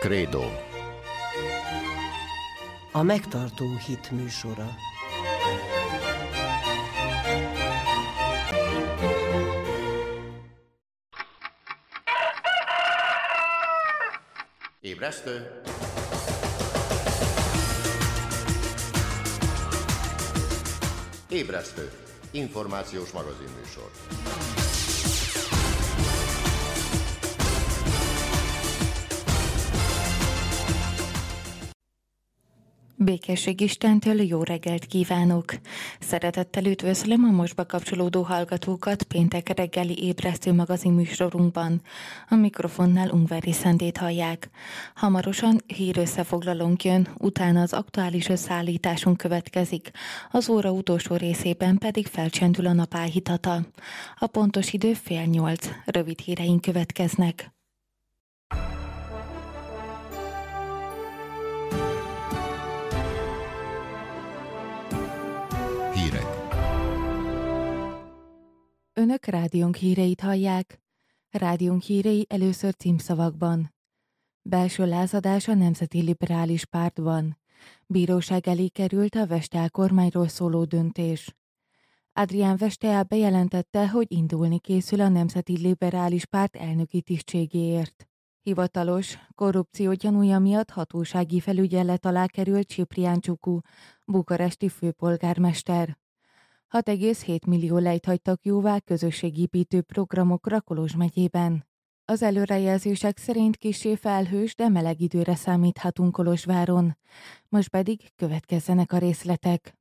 Krédó. A megtartó hit műsora. Ébresztő. Ébresztő. Információs magazinműsor. Békesség Istentől, jó reggelt kívánok! Szeretettel üdvözlöm a most bekapcsolódó hallgatókat péntek reggeli ébresztő magazin műsorunkban. A mikrofonnál Ungvári Szentét hallják. Hamarosan hírösszefoglalónk jön, utána az aktuális összeállításunk következik. Az óra utolsó részében pedig felcsendül a nap áhítata. A pontos idő 7:30. Rövid híreink következnek. Hírek. Önök rádiónk híreit hallják. Rádiónk hírei először címszavakban. Belső lázadás a Nemzeti Liberális Pártban. Bíróság elé került a Vesteál kormányról szóló döntés. Adrián Vesteál bejelentette, hogy indulni készül a Nemzeti Liberális Párt elnöki tisztségéért. Hivatalos korrupció gyanúja miatt hatósági felügyelet alá került Ciprián Csuku, bukaresti főpolgármester. 6,7 millió lejt hagytak jóvá közösségépítő programokra Kolozs megyében. Az előrejelzések szerint kissé felhős, de meleg időre számíthatunk Kolozsváron. Most pedig következzenek a részletek.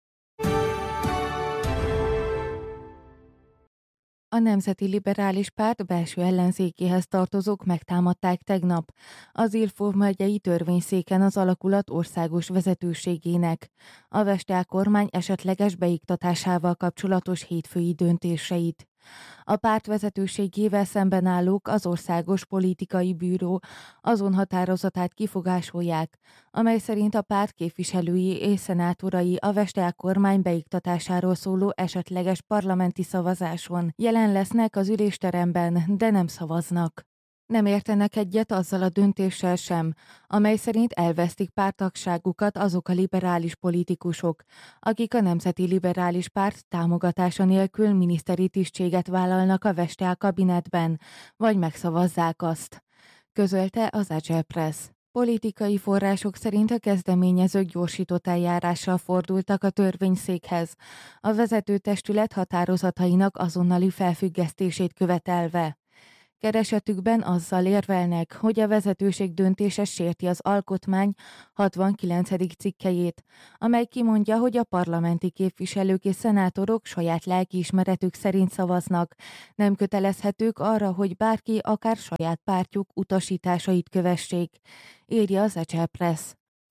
A Nemzeti Liberális Párt belső ellenzékéhez tartozók megtámadták tegnap az Ilfov megyei törvényszéken az alakulat országos vezetőségének, a Vesteál kormány esetleges beiktatásával kapcsolatos hétfői döntéseit. A párt vezetőségével szemben állók az Országos Politikai Bűró azon határozatát kifogásolják, amely szerint a párt képviselői és szenátorai a Vesteál kormány beiktatásáról szóló esetleges parlamenti szavazáson jelen lesznek az ülésteremben, de nem szavaznak. Nem értenek egyet azzal a döntéssel sem, amely szerint elvesztik párttagságukat azok a liberális politikusok, akik a Nemzeti Liberális Párt támogatása nélkül miniszteri tisztséget vállalnak a Vesteál kabinetben, vagy megszavazzák azt, közölte az Agile Press. Politikai források szerint a kezdeményezők gyorsított eljárással fordultak a törvényszékhez, a vezetőtestület határozatainak azonnali felfüggesztését követelve. Keresetükben azzal érvelnek, hogy a vezetőség döntése sérti az alkotmány 69. cikkelyét, amely kimondja, hogy a parlamenti képviselők és szenátorok saját lelkiismeretük szerint szavaznak, nem kötelezhetők arra, hogy bárki akár saját pártjuk utasításait kövessék, írja az Agile Press.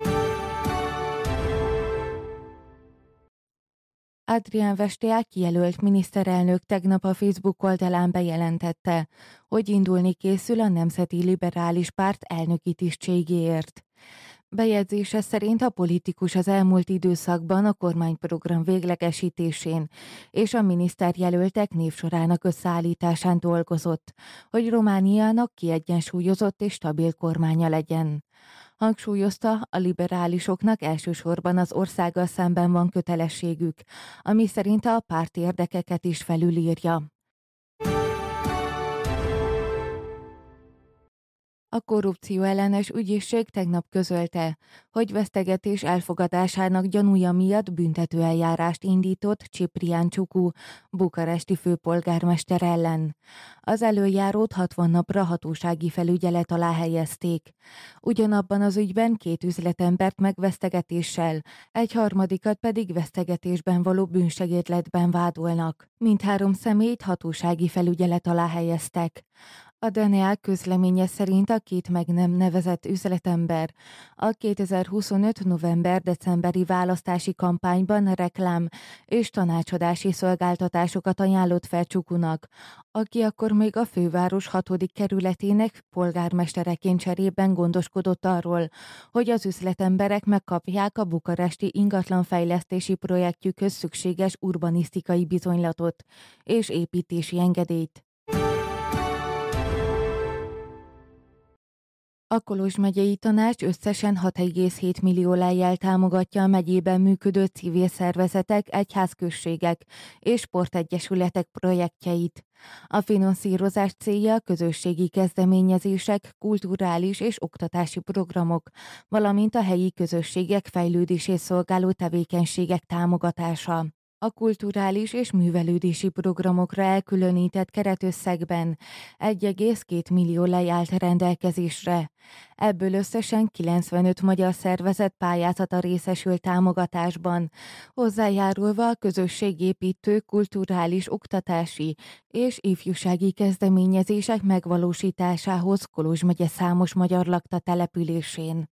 Adrián Vesteál kijelölt miniszterelnök tegnap a Facebook oldalán bejelentette, hogy indulni készül a Nemzeti Liberális Párt elnöki tisztségéért. Bejegyzése szerint a politikus az elmúlt időszakban a kormányprogram véglegesítésén és a miniszterjelöltek névsorának összeállításán dolgozott, hogy Romániának kiegyensúlyozott és stabil kormánya legyen. Hangsúlyozta, a liberálisoknak elsősorban az országgal szemben van kötelességük, ami szerint a párt érdekeket is felülírja. A korrupció ellenes ügyészség tegnap közölte, hogy vesztegetés elfogadásának gyanúja miatt büntetőeljárást indított Ciprián Csuku, bukaresti főpolgármester ellen. Az előjárót 60 napra hatósági felügyelet alá helyezték. Ugyanabban az ügyben 2 üzletembert megvesztegetéssel, egy harmadikat pedig vesztegetésben való bűnsegédletben vádolnak. Mindhárom személyt hatósági felügyelet alá helyeztek. A DNA közleménye szerint a 2 meg nem nevezett üzletember a 2025. november-decemberi választási kampányban reklám és tanácsadási szolgáltatásokat ajánlott fel Csukunak, aki akkor még a főváros 6. kerületének polgármestereként cserében gondoskodott arról, hogy az üzletemberek megkapják a bukaresti ingatlanfejlesztési projektjükhöz szükséges urbanisztikai bizonylatot és építési engedélyt. A Kolozs megyei tanács összesen 6,7 millió lejjel támogatja a megyében működő civil szervezetek, egyházközségek és sportegyesületek projektjeit. A finanszírozás célja a közösségi kezdeményezések, kulturális és oktatási programok, valamint a helyi közösségek fejlődését szolgáló tevékenységek támogatása. A kulturális és művelődési programokra elkülönített keretösszegben 1,2 millió lej állt rendelkezésre. Ebből összesen 95 magyar szervezet pályázata részesült támogatásban, hozzájárulva a közösségépítő, kulturális, oktatási és ifjúsági kezdeményezések megvalósításához Kolozs megye számos magyar lakta településén.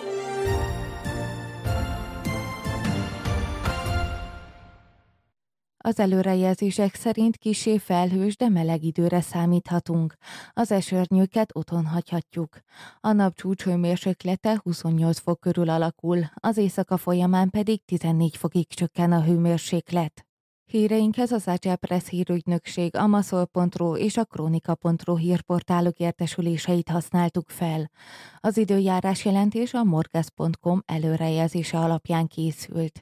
Az előrejelzések szerint kissé felhős, de meleg időre számíthatunk. Az esőernyőket otthon hagyhatjuk. A nap csúcshőmérséklete 28 fok körül alakul, az éjszaka folyamán pedig 14 fokig csökken a hőmérséklet. Híreinkhez az ACE Press hírügynökség, a maszol.ru és a kronika.ru hírportálok értesüléseit használtuk fel. Az időjárás jelentés a morgaz.com előrejelzése alapján készült.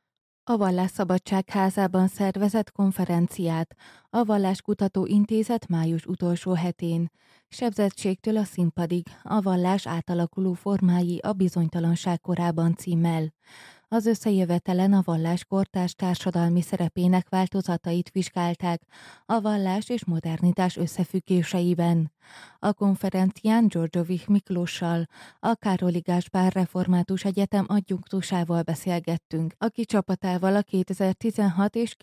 A Vallásszabadság házában szervezett konferenciát a Valláskutató Intézet május utolsó hetén. Sebzettségtől a színpadig, a vallás átalakuló formái a bizonytalanság korában címmel. Az összejövetelen a vallás kortárs társadalmi szerepének változatait vizsgálták a vallás és modernitás összefüggéseiben. A konferencián Györgyovich Miklóssal, a Károli Gáspár Református Egyetem adjunktusával beszélgettünk, aki csapatával a 2016 és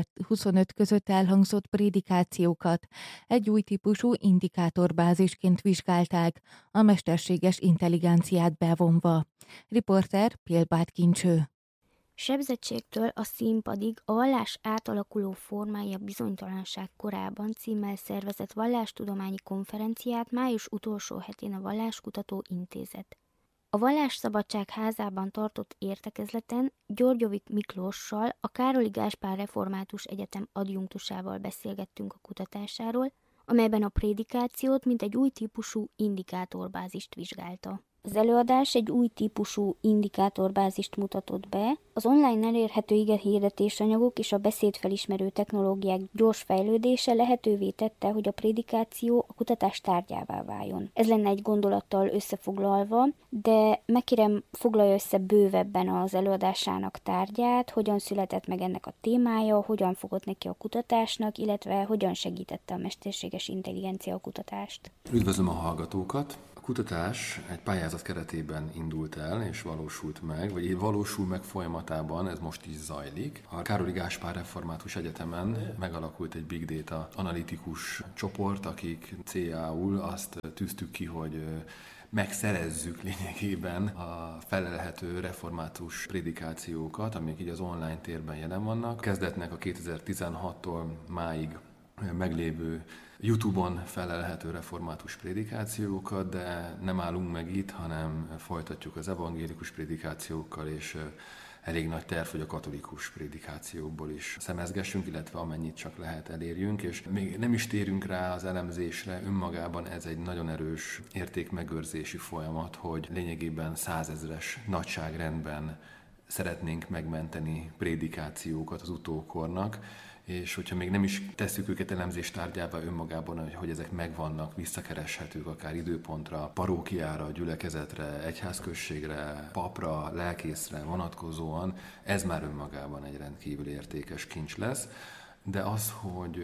2025 között elhangzott prédikációkat egy új típusú indikátorbázisként vizsgálták, a mesterséges intelligenciát bevonva. Riporter Pilbát Kincső. Sebzettségtől a színpadig, a vallás átalakuló formái a bizonytalanság korában címmel szervezett vallástudományi konferenciát május utolsó hetén a Valláskutató Intézet. A Vallásszabadság házában tartott értekezleten Györgyovich Miklóssal, a Károli Gáspár Református Egyetem adjunktusával beszélgettünk a kutatásáról, amelyben a prédikációt mint egy új típusú indikátorbázist vizsgálta. Az előadás egy új típusú indikátorbázist mutatott be, az online elérhető igehirdetés-anyagok és a beszédfelismerő technológiák gyors fejlődése lehetővé tette, hogy a prédikáció a kutatás tárgyává váljon. Ez lenne egy gondolattal összefoglalva, de megkérem, foglalja össze bővebben az előadásának tárgyát, hogyan született meg ennek a témája, hogyan fogott neki a kutatásnak, illetve hogyan segítette a mesterséges intelligencia a kutatást. Üdvözlöm a hallgatókat! A kutatás egy pályázat keretében indult el, és valósult meg, vagy valósul meg folyamatában, ez most is zajlik. A Károli Gáspár Református Egyetemen megalakult egy Big Data analitikus csoport, akik céljául azt tűztük ki, hogy megszerezzük lényegében a felelhető református prédikációkat, amik így az online térben jelen vannak. Kezdetnek a 2016-tól máig meglévő YouTube-on felelhető református prédikációkat, de nem állunk meg itt, hanem folytatjuk az evangélikus prédikációkkal, és elég nagy terv, hogy a katolikus prédikációkból is szemezgessünk, illetve amennyit csak lehet elérjünk, és még nem is térünk rá az elemzésre, önmagában ez egy nagyon erős értékmegőrzési folyamat, hogy lényegében 100 000-es nagyságrendben szeretnénk megmenteni prédikációkat az utókornak, és hogyha még nem is tesszük őket elemzés tárgyává önmagában, hogy ezek megvannak, visszakereshetők akár időpontra, parókiára, gyülekezetre, egyházközségre, papra, lelkészre vonatkozóan, ez már önmagában egy rendkívül értékes kincs lesz. De az, hogy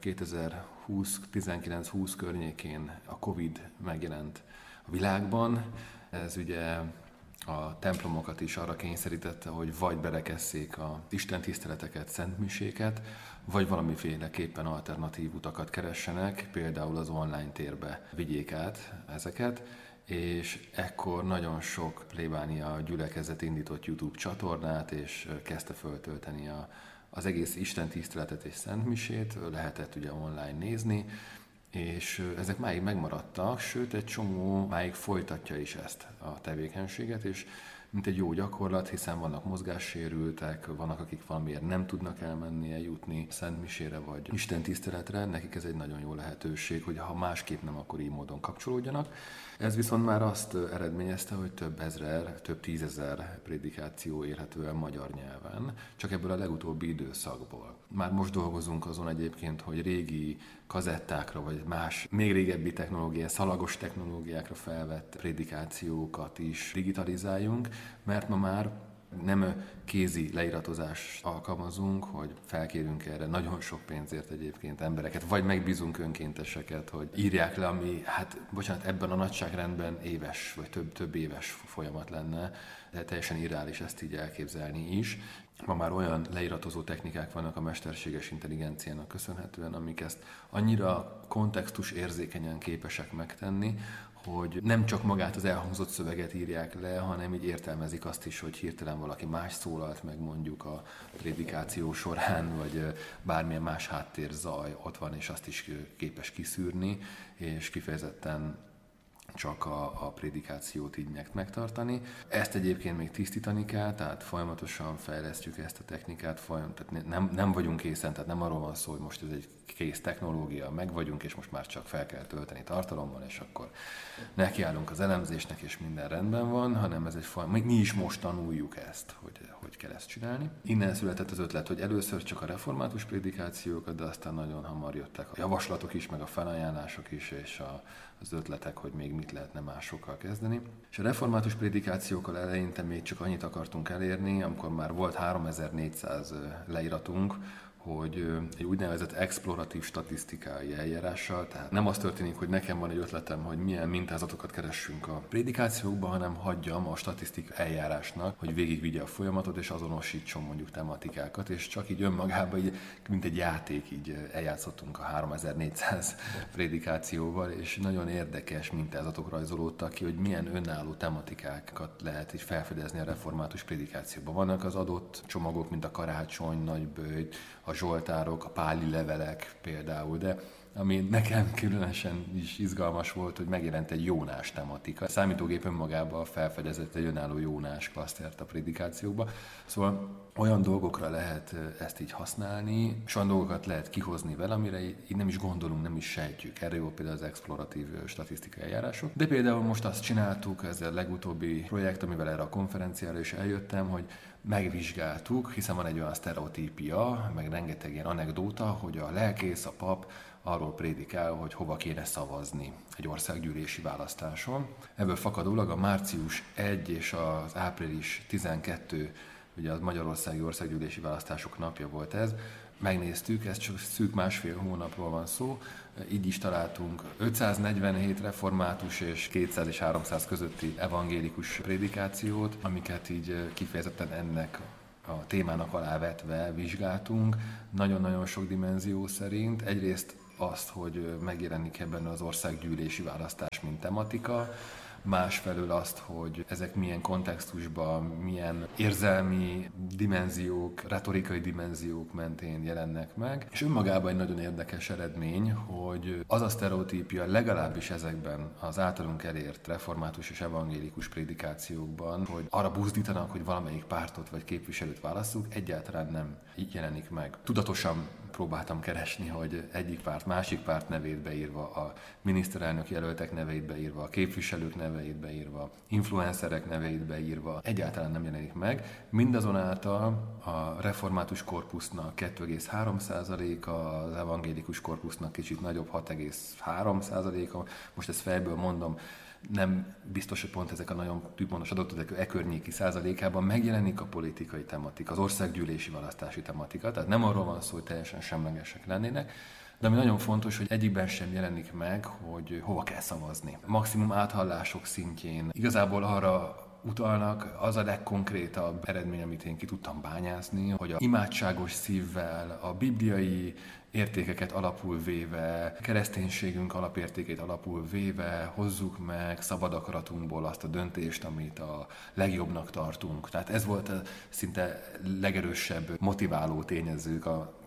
2019-20 környékén a Covid megjelent a világban, ez ugye a templomokat is arra kényszerítette, hogy vagy berekesszék az istentiszteleteket, szentmiséket, vagy valamiféleképpen alternatív utakat keressenek, például az online térbe vigyék át ezeket, és ekkor nagyon sok plébánia gyülekezet indított YouTube csatornát, és kezdte föltölteni az egész istentiszteletet és szentmisét, lehetett ugye online nézni, és ezek máig megmaradtak, sőt egy csomó máig folytatja is ezt a tevékenységet, és mint egy jó gyakorlat, hiszen vannak mozgássérültek, vannak, akik valamiért nem tudnak elmenni, eljutni szentmisére vagy istentiszteletre, nekik ez egy nagyon jó lehetőség, hogy ha másképp nem, akkor így módon kapcsolódjanak. Ez viszont már azt eredményezte, hogy több tízezer prédikáció érhető el magyar nyelven, csak ebből a legutóbbi időszakból. Már most dolgozunk azon egyébként, hogy régi kazettákra, vagy más, még régebbi szalagos technológiákra felvett prédikációkat is digitalizáljunk, mert ma már nem kézi leiratozást alkalmazunk, hogy felkérünk erre nagyon sok pénzért egyébként embereket, vagy megbízunk önkénteseket, hogy írják le, ami, ebben a nagyságrendben éves, vagy több éves folyamat lenne, de teljesen irreális ezt így elképzelni is. Ma már olyan leiratozó technikák vannak a mesterséges intelligenciának köszönhetően, amik ezt annyira kontextus érzékenyen képesek megtenni, hogy nem csak magát az elhangzott szöveget írják le, hanem így értelmezik azt is, hogy hirtelen valaki más szólalt meg mondjuk a prédikáció során, vagy bármilyen más háttérzaj ott van, és azt is képes kiszűrni, és kifejezetten csak a prédikációt így megtartani. Ezt egyébként még tisztítani kell, tehát folyamatosan fejlesztjük ezt a technikát, tehát nem vagyunk készen, tehát nem arról van szó, hogy most ez egy kész technológia, meg vagyunk, és most már csak fel kell tölteni tartalommal, és akkor nekiállunk az elemzésnek, és minden rendben van, hanem ez egy folyamat. Mi is most tanuljuk ezt, hogy kell ezt csinálni. Innen született az ötlet, hogy először csak a református prédikációkat, de aztán nagyon hamar jöttek a javaslatok is, meg a felajánlások is, és az ötletek, hogy még mit lehetne másokkal kezdeni. És a református prédikációkkal eleinte még csak annyit akartunk elérni, amikor már volt 3400 leíratunk, hogy egy úgynevezett exploratív statisztikai eljárással, tehát nem az történik, hogy nekem van egy ötletem, hogy milyen mintázatokat keressünk a prédikációkban, hanem hagyjam a statisztikai eljárásnak, hogy végigvigye a folyamatot, és azonosítson mondjuk tematikákat, és csak így önmagában, így, mint egy játék, így eljátszottunk a 3400 prédikációval, és nagyon érdekes mintázatok rajzolódtak ki, hogy milyen önálló tematikákat lehet így felfedezni a református prédikációban. Vannak az adott csomagok, mint a karácsony, nagyböjt, a zsoltárok, a páli levelek például, de ami nekem különösen is izgalmas volt, hogy megjelent egy Jónás tematika. A számítógép önmagában felfedezett egy önálló Jónás klasztert a prédikációkba. Szóval olyan dolgokra lehet ezt így használni, és olyan dolgokat lehet kihozni vele, amire így nem is gondolunk, nem is sejtjük. Erre jó például az exploratív statisztikai eljárások. De például most azt csináltuk, ez a legutóbbi projekt, amivel erre a konferenciára is eljöttem, hogy megvizsgáltuk, hiszen van egy olyan sztereotípia, meg rengeteg ilyen anekdóta, hogy a lelkész, a pap arról prédikál, hogy hova kéne szavazni egy országgyűlési választáson. Ebből fakadólag a március 1 és az április 12, ugye az magyarországi országgyűlési választások napja volt ez, megnéztük, ez csak szűk másfél hónapról van szó, így is találtunk 547 református és 200 és 300 közötti evangélikus prédikációt, amiket így kifejezetten ennek a témának alávetve vizsgáltunk, nagyon-nagyon sok dimenzió szerint. Egyrészt azt, hogy megjelenik ebben az országgyűlési választás, mint tematika, másfelől azt, hogy ezek milyen kontextusban, milyen érzelmi dimenziók, retorikai dimenziók mentén jelennek meg. És önmagában egy nagyon érdekes eredmény, hogy az a sztereotípia legalábbis ezekben az általunk elért református és evangélikus prédikációkban, hogy arra buzdítanak, hogy valamelyik pártot vagy képviselőt válasszuk, egyáltalán nem így jelenik meg. Tudatosan próbáltam keresni, hogy egyik párt, másik párt nevét beírva, a miniszterelnök jelöltek neveit beírva, a képviselők neveit beírva, influencerek neveit beírva, egyáltalán nem jelenik meg. Mindazonáltal a református korpusznak 2,3%-a, az evangélikus korpusznak kicsit nagyobb, 6,3%-a. Most ezt fejből mondom, nem biztos, hogy pont ezek a nagyon tűpontos adatok környéki százalékában megjelenik a politikai tematika, az országgyűlési választási tematika, tehát nem arról van szó, hogy teljesen semlegesek lennének, de ami nagyon fontos, hogy egyikben sem jelenik meg, hogy hova kell szavazni. Maximum áthallások szintjén igazából arra utalnak, az a legkonkrétabb eredmény, amit én ki tudtam bányászni, hogy a imádságos szívvel, a bibliai értékeket alapul véve, kereszténységünk alapértékét alapul véve hozzuk meg szabad akaratunkból azt a döntést, amit a legjobbnak tartunk. Tehát ez volt a szinte legerősebb motiváló tényezők a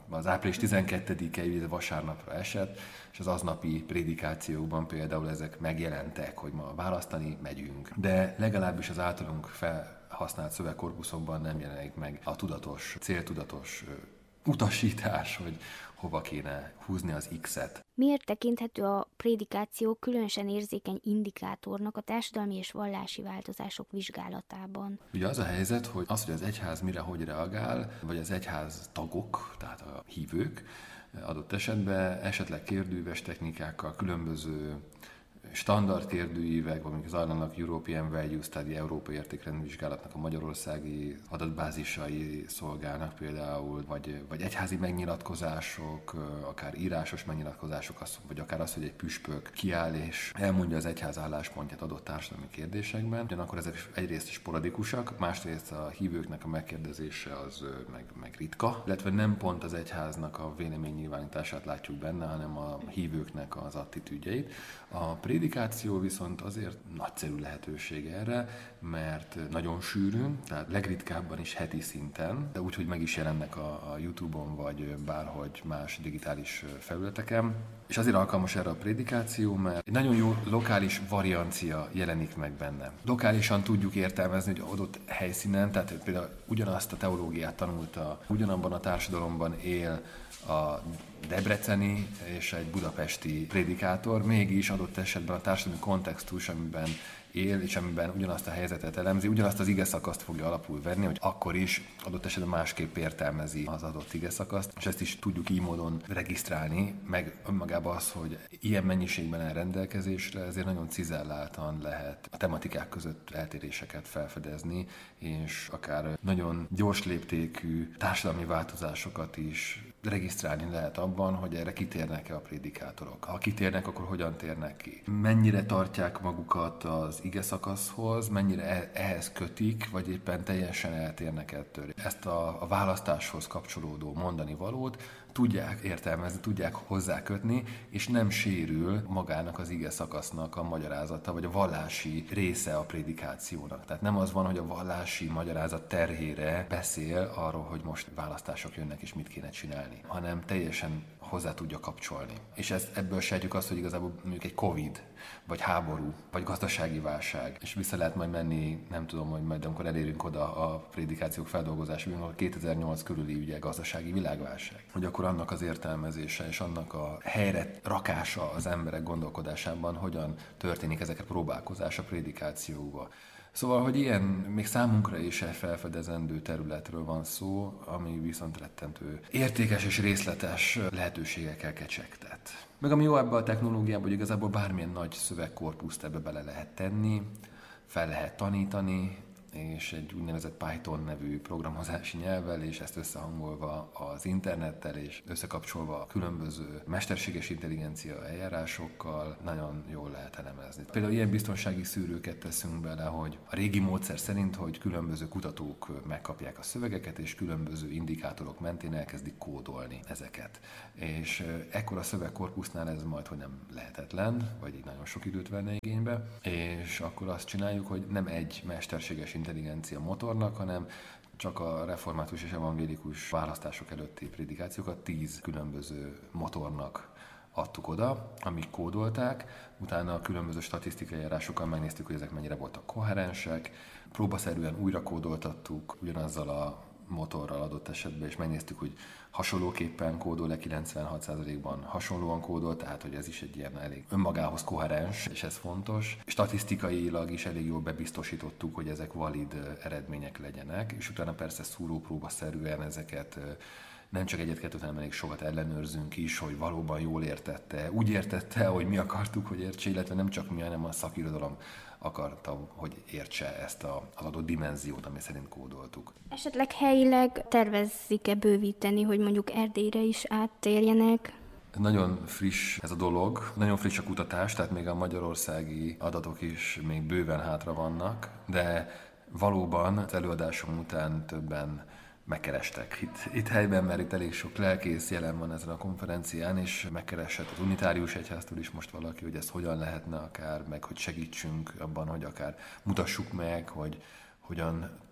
az április 12-i vasárnapra esett, és az aznapi prédikációkban például ezek megjelentek, hogy ma választani megyünk. De legalábbis az általunk felhasznált szövegkorpuszokban nem jelenik meg a tudatos, céltudatos utasítás, hogy hova kéne húzni az X-et. Miért tekinthető a prédikáció különösen érzékeny indikátornak a társadalmi és vallási változások vizsgálatában? Ugye az a helyzet, hogy az egyház mire hogy reagál, vagy az egyház tagok, tehát a hívők adott esetben esetleg kérdőíves technikákkal, különböző standard kérdőívek, amik zajlanak European Value Study, Európai Értékrendvizsgálatnak a magyarországi adatbázisai szolgálnak például, vagy egyházi megnyilatkozások, akár írásos megnyilatkozások, vagy akár az, hogy egy püspök kiáll és elmondja az egyház álláspontját adott társadalmi kérdésekben. Ugyanakkor ezek egyrészt sporadikusak, másrészt a hívőknek a megkérdezése az meg ritka, illetve nem pont az egyháznak a véleménynyilvánítását látjuk benne, hanem a hívőknek az attitűdjeit. A prédikáció viszont azért nagyszerű lehetőség erre, mert nagyon sűrűn, tehát legritkábban is heti szinten, de úgy, hogy meg is jelennek a YouTube-on, vagy bárhogy más digitális felületeken. És azért alkalmas erre a prédikáció, mert egy nagyon jó lokális variancia jelenik meg benne. Lokálisan tudjuk értelmezni, hogy adott helyszínen, tehát például ugyanazt a teológiát tanulta, ugyanabban a társadalomban él a debreceni és egy budapesti prédikátor, mégis adott esetben a társadalmi kontextus, amiben él, és amiben ugyanazt a helyzetet elemzi, ugyanazt az igeszakaszt fogja alapul venni, hogy akkor is adott esetben másképp értelmezi az adott igeszakaszt, és ezt is tudjuk így módon regisztrálni, meg önmagában az, hogy ilyen mennyiségben áll rendelkezésre, ezért nagyon cizelláltan lehet a tematikák között eltéréseket felfedezni, és akár nagyon gyors léptékű társadalmi változásokat is regisztrálni lehet abban, hogy erre kitérnek-e a prédikátorok. Ha kitérnek, akkor hogyan térnek ki? Mennyire tartják magukat az igeszakaszhoz, mennyire ehhez kötik, vagy éppen teljesen eltérnek ettől. Ezt a választáshoz kapcsolódó mondani valót tudják értelmezni, tudják hozzákötni, és nem sérül magának az igeszakasznak a magyarázata, vagy a vallási része a prédikációnak. Tehát nem az van, hogy a vallási magyarázat terhére beszél arról, hogy most választások jönnek, és mit kéne csinálni, hanem teljesen hozzá tudja kapcsolni. És ebből sejtjük azt, hogy igazából mondjuk egy Covid, vagy háború, vagy gazdasági válság, és vissza lehet majd menni, nem tudom, hogy majd amikor elérünk oda a prédikációk feldolgozásába, a 2008 körüli ugye gazdasági világválság, hogy akkor annak az értelmezése és annak a helyre rakása az emberek gondolkodásában hogyan történik ezeket a próbálkozás a prédikációba. Szóval, hogy ilyen még számunkra is felfedezendő területről van szó, ami viszont rettentő értékes és részletes lehetőségekkel kecsegtet. Meg ami jó ebben a technológiában, hogy igazából bármilyen nagy szövegkorpuszt ebbe bele lehet tenni, fel lehet tanítani, és egy úgynevezett Python nevű programozási nyelvvel, és ezt összehangolva az internettel, és összekapcsolva a különböző mesterséges intelligencia eljárásokkal nagyon jól lehet elemezni. Például ilyen biztonsági szűrőket teszünk bele, hogy a régi módszer szerint, hogy különböző kutatók megkapják a szövegeket, és különböző indikátorok mentén elkezdik kódolni ezeket. És ekkor a szövegkorpusznál ez majdhogy nem lehetetlen, vagy így nagyon sok időt venne igénybe, és akkor azt csináljuk, hogy nem egy mesterséges intelligencia motornak, hanem csak a református és evangélikus választások előtti prédikációkat 10 különböző motornak adtuk oda, amik kódolták, utána a különböző statisztikai eljárásokkal megnéztük, hogy ezek mennyire voltak koherensek, próbaszerűen újra kódoltattuk ugyanazzal a motorral adott esetben, és megnéztük, hogy hasonlóképpen kódol-e, 96%-ban hasonlóan kódol, tehát hogy ez is egy ilyen elég önmagához koherens, és ez fontos. Statisztikailag is elég jól bebiztosítottuk, hogy ezek valid eredmények legyenek, és utána persze szúrópróbaszerűen ezeket nem csak egyet-kettőt, hanem elég sokat ellenőrzünk is, hogy valóban jól értette, úgy értette, hogy mi akartuk, hogy értse, illetve nem csak mi, hanem a szakirodalom akarta, hogy értse ezt az adott dimenziót, ami szerint kódoltuk. Esetleg helyileg tervezzik-e bővíteni, hogy mondjuk Erdélyre is áttérjenek? Nagyon friss ez a dolog, nagyon friss a kutatás, tehát még a magyarországi adatok is még bőven hátra vannak, de valóban az előadásom után többen megkerestek itt helyben, mert itt elég sok lelkész jelen van ezen a konferencián, és megkeresett az unitárius egyháztól is most valaki, hogy ezt hogyan lehetne akár, meg hogy segítsünk abban, hogy akár mutassuk meg, hogy hogyan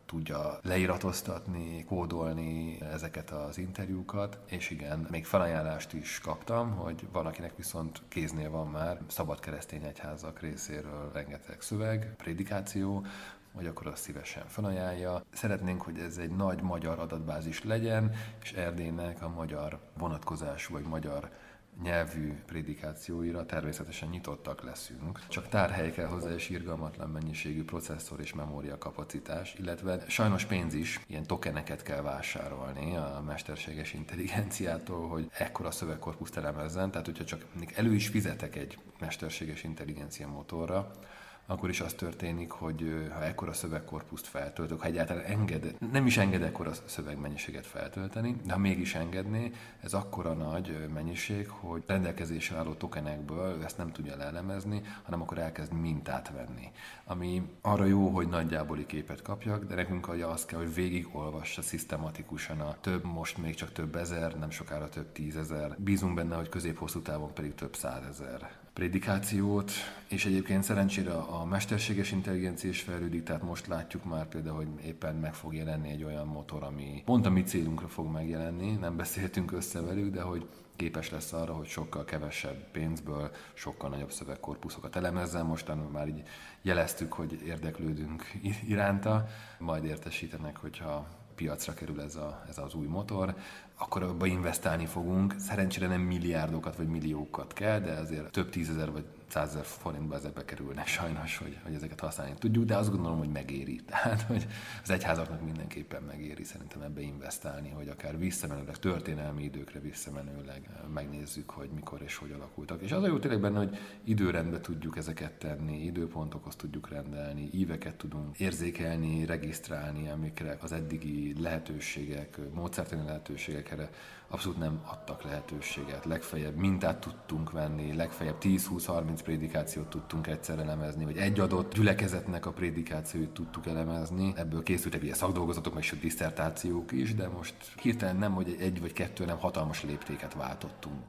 tudja leiratoztatni, kódolni ezeket az interjúkat, és igen, még felajánlást is kaptam, hogy valakinek viszont kéznél van már szabad keresztény egyházak részéről rengeteg szöveg, prédikáció, hogy akkor azt szívesen felajánlja. Szeretnénk, hogy ez egy nagy magyar adatbázis legyen, és Erdélynek a magyar vonatkozású vagy magyar nyelvű prédikációira természetesen nyitottak leszünk. Csak tárhely kell hozzá, és irgalmatlan mennyiségű processzor és memória kapacitás, illetve sajnos pénz is, ilyen tokeneket kell vásárolni a mesterséges intelligenciától, hogy ekkora szövegkorpuszt elemezzen, tehát hogyha csak elő is fizetek egy mesterséges intelligencia motorra, akkor is az történik, hogy ha ekkora szövegkorpuszt feltöltök, ha egyáltalán nem is enged ekkora szövegmennyiséget feltölteni, de ha mégis engedné, ez akkora nagy mennyiség, hogy rendelkezésre álló tokenekből ezt nem tudja leelemezni, hanem akkor elkezd mintát venni. Ami arra jó, hogy nagyjáboli képet kapjak, de nekünk az kell, hogy végigolvassa szisztematikusan a most még csak több ezer, nem sokára több 10 000. Bízunk benne, hogy közép-hosszú távon pedig több 100 000 prédikációt, és egyébként szerencsére a mesterséges intelligencia is fejlődik, tehát most látjuk már például, hogy éppen meg fog jelenni egy olyan motor, ami pont a mi célunkra fog megjelenni, nem beszéltünk össze velük, de hogy képes lesz arra, hogy sokkal kevesebb pénzből sokkal nagyobb szövegkorpuszokat elemezzen. Mostan már így jeleztük, hogy érdeklődünk iránta, majd értesítenek, hogyha piacra kerül ez az új motor, akkor abba investálni fogunk. Szerencsére nem milliárdokat vagy milliókat kell, de azért több 10 000 vagy 100 000 forintba ezekbe kerülnek sajnos, hogy ezeket használni tudjuk, de azt gondolom, hogy megéri. Tehát, hogy az egyházaknak mindenképpen megéri szerintem ebbe investálni, hogy akár visszamenőleg, történelmi időkre visszamenőleg megnézzük, hogy mikor és hogy alakultak. És az a jó tényleg benne, hogy időrendbe tudjuk ezeket tenni, időpontokhoz tudjuk rendelni, íveket tudunk érzékelni, regisztrálni, amikre az eddigi lehetőségek, módszertani lehetőségek erre abszolút nem adtak lehetőséget. Legfeljebb mintát tudtunk venni, legfeljebb 10-20-30 prédikációt tudtunk egyszerre elemezni, vagy egy adott gyülekezetnek a prédikációit tudtuk elemezni. Ebből készültek ilyen szakdolgozatok, meg is disszertációk is, de most hirtelen nem, hogy egy vagy kettő, nem hatalmas léptéket váltottunk.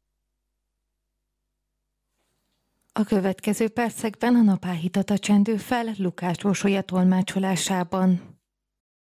A következő percekben a nap áhítata csendül fel Lukács Orsolya tolmácsolásában.